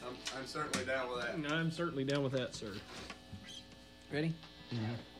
I'm certainly down with that. I'm certainly down with that, sir. Ready? Mm-hmm.